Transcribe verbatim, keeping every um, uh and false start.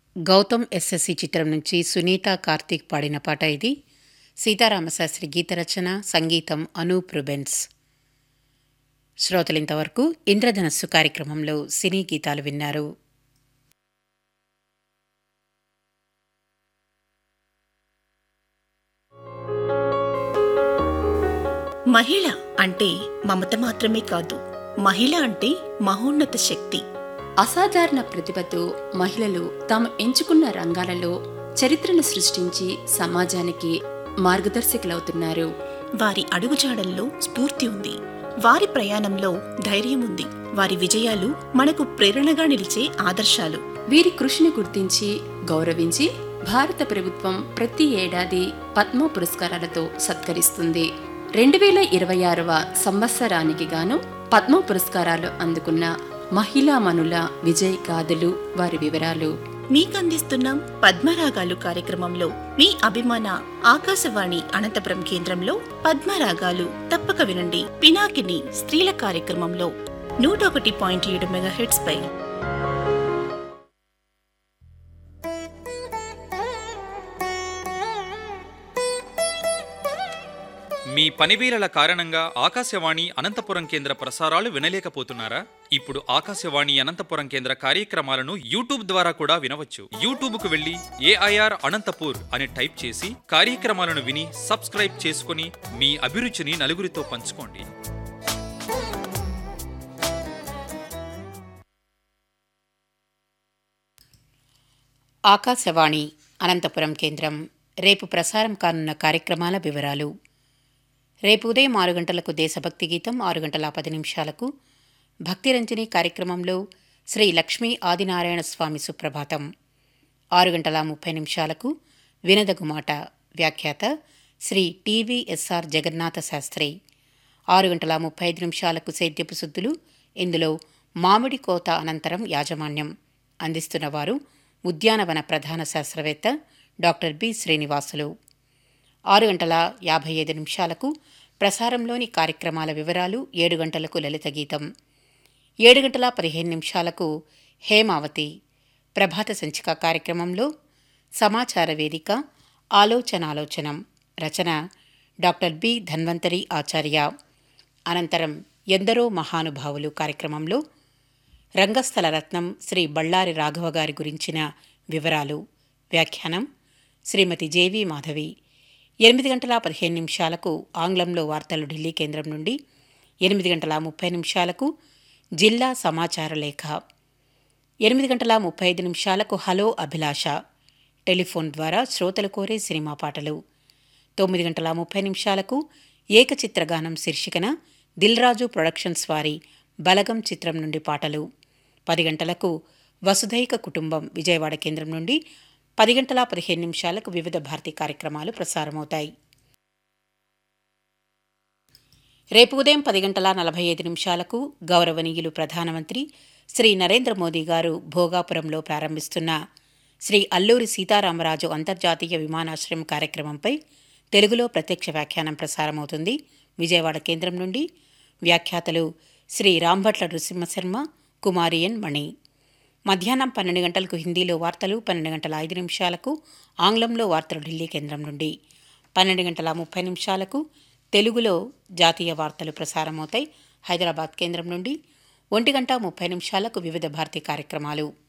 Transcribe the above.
Gautam SSC చిత్రం నుంచి సునీత కార్తీక్ పాడిన పాట ఇది. సీతారామశాస్త్రి గీత రచన, సంగీతం అనూప్ రుబెన్స్. శ్రోతలింతవరకు ఇంద్రధనస్సు కార్యక్రమంలో సినీ గీతాలు విన్నారు. మహిళ అంటే మమత మాత్రమే కాదు, మహిళ అంటే మహోన్నత శక్తి. అసాధారణ ప్రతిభతో మహిళలు తాము ఎంచుకున్న రంగాలలో చరిత్రను సృష్టించి సమాజానికి మార్గదర్శకులవుతున్నారు. వారి అడుగుజాడల్లో స్ఫూర్తి ఉంది, వారి ప్రయాణంలో ధైర్యం ఉంది, వారి విజయాలు మనకు ప్రేరణగా నిలిచే ఆదర్శాలు. వీరి కృషిని గుర్తించి గౌరవించి భారత ప్రభుత్వం ప్రతి ఏడాది పద్మ పురస్కారాలతో సత్కరిస్తుంది. రెండు వేల ఇరవై ఆరవ సంవత్సరానికి గాను పద్మ పురస్కారాలు అందుకున్న మహిళామణుల విజయ్ గాథలు, వారి వివరాలు మీకందిస్తున్నాం పద్మరాగాలు కార్యక్రమంలో. మీ అభిమాన ఆకాశవాణి అనంతపురం కేంద్రంలో పద్మరాగాలు తప్పక వినండి. పినాకిని స్త్రీల కార్యక్రమంలో నూట ఒకటి పాయింట్ ఏడు మెగాహెర్ట్జ్ పై. మీ పనివేళల కారణంగా ఆకాశవాణి అనంతపురం కేంద్ర ప్రసారాలు వినలేకపోతున్నారా? ఇప్పుడు ఆకాశవాణి అనంతపురం కేంద్ర కార్యక్రమాలను యూట్యూబ్ ద్వారా కూడా వినవచ్చు. యూట్యూబ్ కు వెళ్లి ఏఐఆర్ అనంతపూర్ అని టైప్ చేసి కార్యక్రమాలను విని సబ్స్క్రైబ్ చేసుకుని మీ అభిరుచిని నలుగురితో పంచుకోండి. ఆకాశవాణి అనంతపురం కేంద్రం రేపు ప్రసారం కానున్న కార్యక్రమాల వివరాలు. రేపు ఉదయం ఆరు గంటలకు దేశభక్తి గీతం, ఆరు గంటల పది నిమిషాలకు భక్తిరంజని కార్యక్రమంలో శ్రీ లక్ష్మీ ఆదినారాయణ స్వామి సుప్రభాతం, ఆరు గంటల ముప్పై నిమిషాలకు వినదగుమాట, వ్యాఖ్యాత శ్రీ టీవీఎస్ఆర్ జగన్నాథ శాస్త్రి, ఆరు గంటల ముప్పై ఐదు నిమిషాలకు సేద్యపు సుద్దులు, ఇందులో మామిడి కోత అనంతరం యాజమాన్యం, అందిస్తున్నవారు ఉద్యానవన ప్రధాన శాస్త్రవేత్త డాక్టర్ బి శ్రీనివాసులు. ఆరు గంటల యాభై ఐదు నిమిషాలకు ప్రసారంలోని కార్యక్రమాల వివరాలు, ఏడు గంటలకు లలిత గీతం, ఏడు గంటల పదిహేను నిమిషాలకు హేమావతి ప్రభాత సంచిక కార్యక్రమంలో సమాచార వేదిక ఆలోచనాలోచనం, రచన డాక్టర్ బి ధన్వంతరి ఆచార్య. అనంతరం ఎందరో మహానుభావులు కార్యక్రమంలో రంగస్థల రత్నం శ్రీ బళ్ళారి రాఘవ గారి గురించిన వివరాలు, వ్యాఖ్యానం శ్రీమతి జేవి మాధవి. ఎనిమిది గంటల పదిహేను నిమిషాలకు ఆంగ్లంలో వార్తలు ఢిల్లీ కేంద్రం నుండి, ఎనిమిది గంటల ముప్పై నిమిషాలకు జిల్లా సమాచార లేఖ, ఎనిమిది గంటల ముప్పై ఐదు నిమిషాలకు హలో అభిలాష టెలిఫోన్ ద్వారా శ్రోతలు కోరే సినిమా పాటలు, తొమ్మిది గంటల ముప్పై నిమిషాలకు ఏకచిత్రగానం శీర్షికన దిల్రాజు ప్రొడక్షన్స్ వారి బలగం చిత్రం నుండి పాటలు, పది గంటలకు వసుధైక కుటుంబం విజయవాడ కేంద్రం నుండి, పది గంటల పదిహేను నిమిషాలకు వివిధ భారతీ కార్యక్రమాలు ప్రసారమవుతాయి. రేపు ఉదయం పది గంటల నలభై ఐదు నిమిషాలకు గౌరవనీయులు ప్రధానమంత్రి శ్రీ నరేంద్ర మోదీ గారు భోగాపురంలో ప్రారంభిస్తున్న శ్రీ అల్లూరి సీతారామరాజు అంతర్జాతీయ విమానాశ్రయం కార్యక్రమంపై తెలుగులో ప్రత్యక్ష వ్యాఖ్యానం ప్రసారమవుతుంది. విజయవాడ కేంద్రం నుండి వ్యాఖ్యాతలు శ్రీ రాంభట్ల నృసింహశర్మ, కుమారి ఎన్ మణి. మధ్యాహ్నం పన్నెండు గంటలకు హిందీలో వార్తలు, పన్నెండు గంటల ఐదు నిమిషాలకు ఆంగ్లంలో వార్తలు ఢిల్లీ కేంద్రం నుండి, పన్నెండు గంటల ముప్పై నిమిషాలకు తెలుగులో జాతీయ వార్తలు ప్రసారమవుతాయి హైదరాబాద్ కేంద్రం నుండి, ఒంటి గంట ముప్పై నిమిషాలకు వివిధ భారతీ కార్యక్రమాలు.